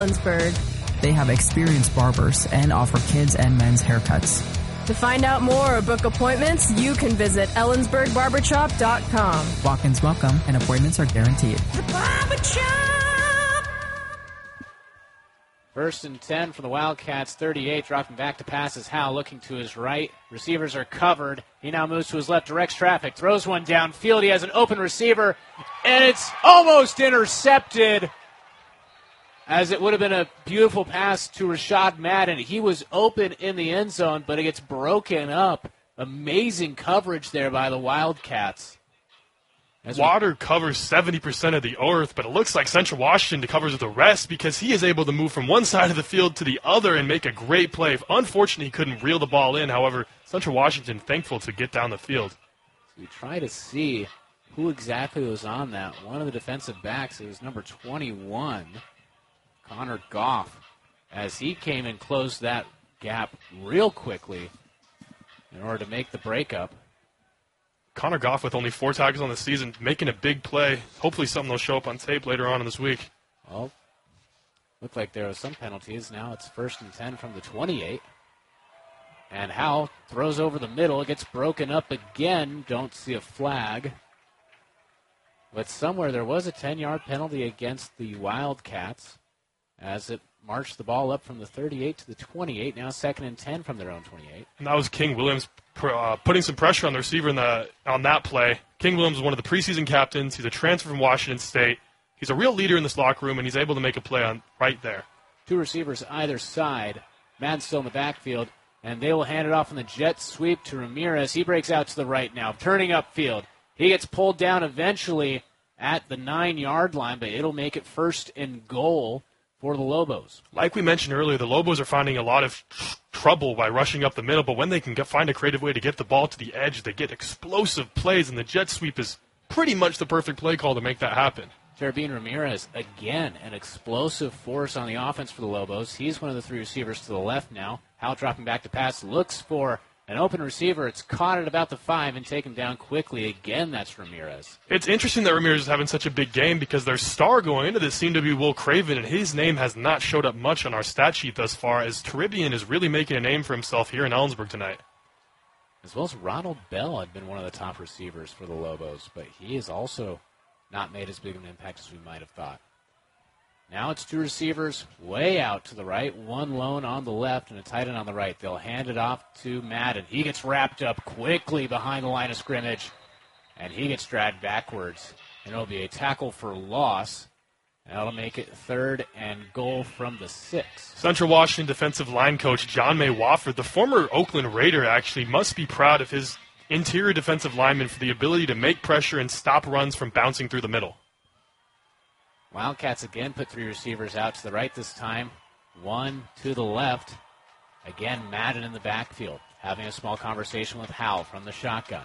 They have experienced barbers and offer kids and men's haircuts. To find out more or book appointments, you can visit ellensburgbarbershop.com. Walk-ins welcome and appointments are guaranteed. The Barber Shop! 1st and 10 for the Wildcats, 38, dropping back to pass is Howe, looking to his right. Receivers are covered. He now moves to his left, directs traffic, throws one downfield. He has an open receiver, and it's almost intercepted, as it would have been a beautiful pass to Rashad Madden. He was open in the end zone, but it gets broken up. Amazing coverage there by the Wildcats. Water covers 70% of the earth, but it looks like Central Washington covers the rest because he is able to move from one side of the field to the other and make a great play. Unfortunately, he couldn't reel the ball in. However, Central Washington thankful to get down the field. We try to see who exactly was on that. One of the defensive backs, it was number 21. Connor Goff, as he came and closed that gap real quickly in order to make the breakup. Connor Goff with only 4 tackles on the season, making a big play. Hopefully something will show up on tape later on in this week. Well, looked like there were some penalties. Now it's 1st and 10 from the 28. And Howe throws over the middle. It gets broken up again. Don't see a flag. But somewhere there was a 10-yard penalty against the Wildcats, as it marched the ball up from the 38 to the 28, now 2nd and 10 from their own 28. And that was King Williams putting some pressure on the receiver on that play. King Williams is one of the preseason captains. He's a transfer from Washington State. He's a real leader in this locker room, and he's able to make a play on right there. 2 receivers either side. Madden's still in the backfield, and they will hand it off on the jet sweep to Ramirez. He breaks out to the right now, turning upfield. He gets pulled down eventually at the 9-yard line, but it'll make it 1st and goal for the Lobos. Like we mentioned earlier, the Lobos are finding a lot of trouble by rushing up the middle, but when they can find a creative way to get the ball to the edge, they get explosive plays, and the jet sweep is pretty much the perfect play call to make that happen. Cherubin Ramirez, again, an explosive force on the offense for the Lobos. He's one of the 3 receivers to the left now. Howe dropping back to pass, looks for an open receiver. It's caught at about the 5 and taken down quickly. Again, that's Ramirez. It's interesting that Ramirez is having such a big game because their star going into this seemed to be Will Craven, and his name has not showed up much on our stat sheet thus far, as Cherubin is really making a name for himself here in Ellensburg tonight. As well as Ronald Bell had been one of the top receivers for the Lobos, but he has also not made as big of an impact as we might have thought. Now it's 2 receivers way out to the right, 1 lone on the left and a tight end on the right. They'll hand it off to Madden. He gets wrapped up quickly behind the line of scrimmage, and he gets dragged backwards. And it'll be a tackle for loss. And that'll make it 3rd and goal from the 6. Central Washington defensive line coach John May Wofford, the former Oakland Raider, actually must be proud of his interior defensive linemen for the ability to make pressure and stop runs from bouncing through the middle. Wildcats again put 3 receivers out to the right this time. 1 to the left. Again, Madden in the backfield, having a small conversation with Howe from the shotgun.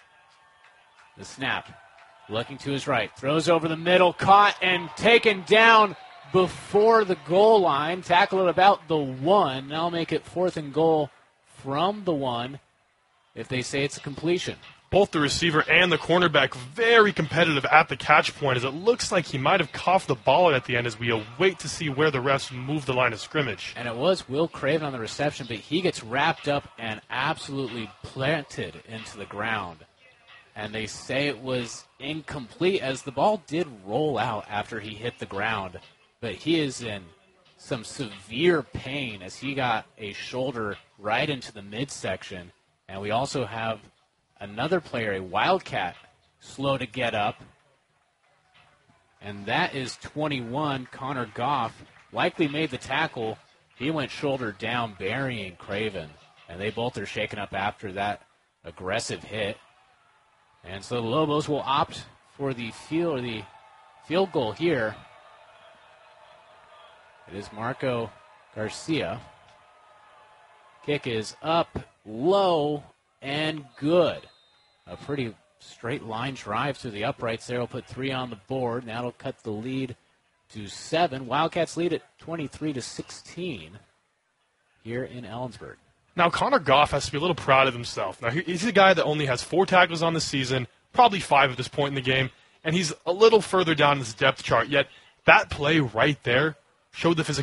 The snap, looking to his right, throws over the middle, caught and taken down before the goal line. Tackle at about the 1. Now make it 4th and goal from the 1 if they say it's a completion. Both the receiver and the cornerback very competitive at the catch point, as it looks like he might have coughed the ball at the end as we await to see where the refs move the line of scrimmage. And it was Will Craven on the reception, but he gets wrapped up and absolutely planted into the ground. And they say it was incomplete, as the ball did roll out after he hit the ground. But he is in some severe pain as he got a shoulder right into the midsection. And we also have another player, a Wildcat, slow to get up. And that is 21, Connor Goff. Likely made the tackle. He went shoulder down, burying Craven. And they both are shaken up after that aggressive hit. And so the Lobos will opt for the field goal here. It is Marco Garcia. Kick is up, low, and good. A pretty straight line drive through the uprights there. Will put 3 on the board. Now it'll cut the lead to 7. Wildcats lead at 23-16 here in Ellensburg. Now Connor Goff has to be a little proud of himself. Now he's a guy that only has 4 tackles on the season, probably 5 at this point in the game, and he's a little further down this depth chart. Yet that play right there showed the physicality